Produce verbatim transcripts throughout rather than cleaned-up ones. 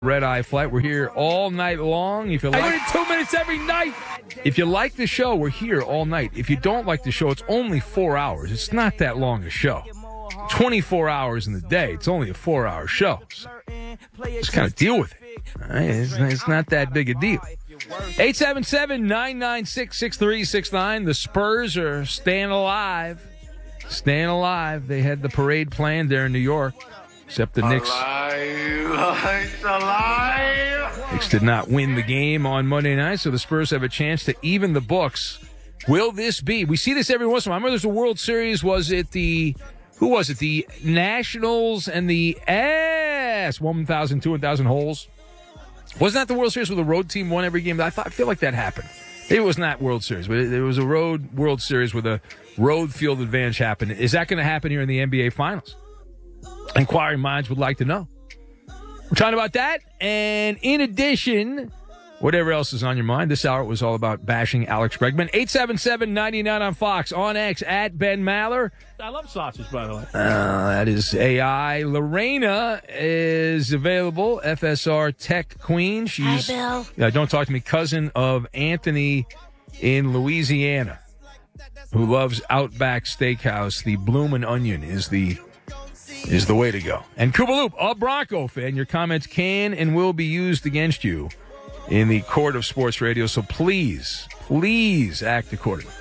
Red Eye Flight. We're here all night long. If you like, I do two minutes every night. If you like the show, we're here all night. If you don't like the show, it's only four hours. It's not that long a show. twenty-four hours in the day. It's only a four-hour show. So just kind of deal with it. All right? It's, it's not that big a deal. eight seven seven, nine nine six, six three six nine. The Spurs are staying alive. Staying alive. They had the parade planned there in New York. Except the Knicks. Alive. It's alive. Knicks did not win the game on Monday night, so the Spurs have a chance to even the books. Will this be? We see this every once in a while. I remember there's a World Series. Was it the, who was it? The Nationals and the S, one thousand, two thousand holes. Wasn't that the World Series where the road team won every game? I thought, I feel like that happened. Maybe it was not World Series, but it, it was a road World Series where the road field advantage happened. Is that going to happen here in the N B A Finals? Inquiring minds would like to know. We're talking about that. And in addition, whatever else is on your mind, this hour was all about bashing Alex Bregman. eight seven seven, nine nine on Fox, on X, at Ben Maller. I love sausage, by the way. Uh, that is A I. Lorena is available, F S R Tech Queen. She's, Hi, Bill. Uh, don't talk to me, cousin of Anthony in Louisiana, who loves Outback Steakhouse. The Bloomin' Onion is the... is the way to go. And Koopaloop, a Bronco fan, your comments can and will be used against you in the court of sports radio, so please, please act accordingly.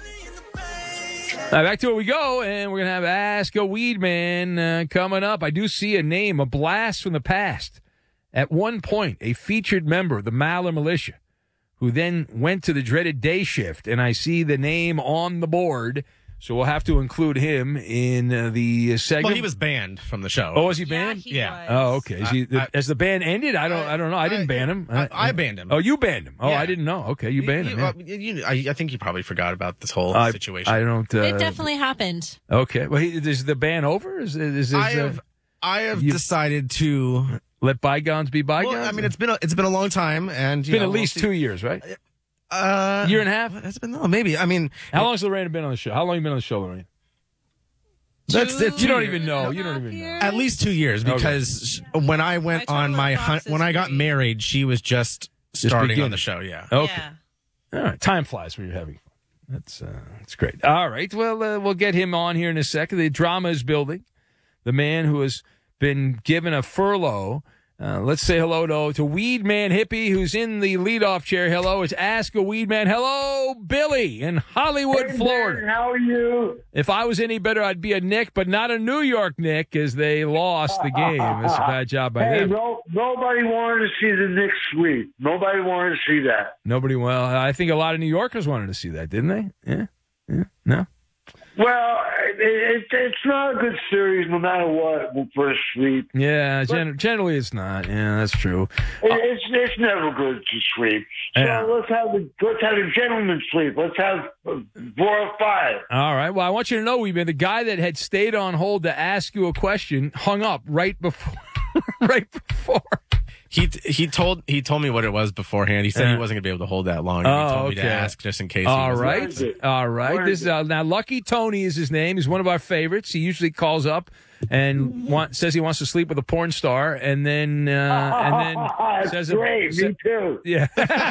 Now, back to it we go, and we're going to have Ask a Weed Man uh, coming up. I do see a name, a blast from the past. At one point, a featured member of the Maller Militia, who then went to the dreaded day shift, and I see the name on the board. So we'll have to include him in uh, the segment. Well, he was banned from the show. Oh, was he banned? Yeah. He Yeah. was. Oh, okay. Is he, I- I- has the ban ended? I don't. I don't know. I didn't I- ban him. I, I banned him. Oh, you banned him. Oh, Yeah. I didn't know. Okay, you banned You- him. yeah. well, you- I, I think you probably forgot about this whole I- situation. I don't. Uh, It definitely happened. Okay. Well, he, is the ban over? Is is, is I uh, have, I have you- decided to. let bygones be bygones? Well, I mean, it's been a, it's been a long time, and It's you been know, at least we'll see. two years, right? uh, Year and a half. It's been no, maybe. I mean, How long has Lorraine been on the show? How long have you been on the show, Lorraine? that's Two it. You don't and even a know. half You don't even know. years? At least two years, Okay. because sh when I went My on my chocolate hunt, box is when I got green. married, she was just starting beginning. on the show. Yeah. Okay. Yeah. All right, time flies when you're having fun. That's uh, that's great. All right, well, uh, we'll get him on here in a second. The drama is building. The man who has been given a furlough. Uh, let's say hello to, to Weed Man Hippie, who's in the leadoff chair. Hello, it's Ask a Weed Man. Hello, Billy in Hollywood, Hey, Florida. Ben, how are you? If I was any better, I'd be a Nick, but not a New York Nick, as they lost the game. That's a bad job by Hey, them. no, nobody wanted to see the Knicks sweep. Nobody wanted to see that. Nobody. Well, I think a lot of New Yorkers wanted to see that, didn't they? Yeah. Yeah. No. Well, it, it, it's not a good series no matter what for a sweep. Yeah, gen- generally it's not. Yeah, that's true. It, it's it's never good to sweep. So Yeah. let's have the let's have a gentleman's sweep. Let's have uh, four or five. All right. Well, I want you to know, we've been the guy that had stayed on hold to ask you a question hung up right before. right before. He he told he told me what it was beforehand. He said Uh, he wasn't going to be able to hold that long. Oh, he told me to okay. ask just in case. All he was right. What is it? All right. What This is is uh, now Lucky Tony is his name. He's one of our favorites. He usually calls up and want, says he wants to sleep with a porn star, and then uh, and then That's says great. A, Me too. yeah,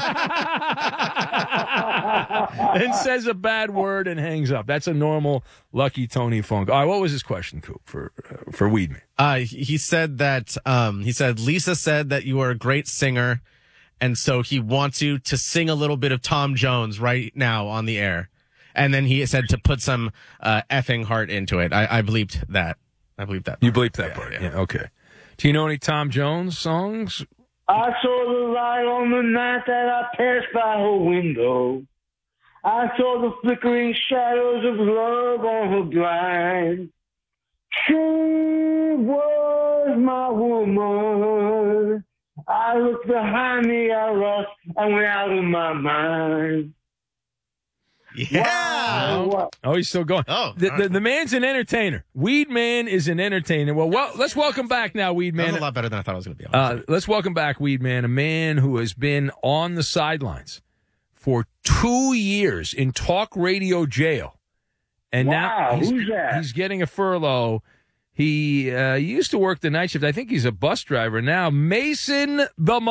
and says a bad word and hangs up. That's a normal Lucky Tony phone call. All right, what was his question, Coop, for uh, for Weedman? Uh, he he said that um, he said Lisa said that you are a great singer, and so he wants you to sing a little bit of Tom Jones right now on the air. And then he said to put some uh, effing heart into it. I, I bleeped that. I bleeped that. You bleeped that Yeah, part. yeah. Yeah. Okay. Do you know any Tom Jones songs? I saw the light on the night that I passed by her window. I saw the flickering shadows of love on her blind. She was my woman. I looked behind me, I lost, I went out of my mind. Yeah. Wow, what- Oh, he's still going. Oh, the, all the, right. the man's an entertainer. Weed Man is an entertainer. Well, well let's welcome back now, Weed That was Man. a lot better than I thought it was going to be. Uh, let's welcome back, Weed Man, a man who has been on the sidelines for two years in talk radio jail, and Wow, now he's, who's that? he's getting a furlough. He uh, used to work the night shift. I think he's a bus driver now. Mason the